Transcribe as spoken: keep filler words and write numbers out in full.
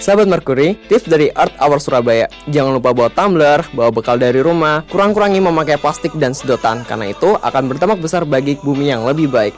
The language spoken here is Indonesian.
Sahabat Merkuri, tips dari Earth Hour Surabaya. Jangan lupa bawa tumbler, bawa bekal dari rumah, kurang-kurangi memakai plastik dan sedotan, karena itu akan berdampak besar bagi bumi yang lebih baik.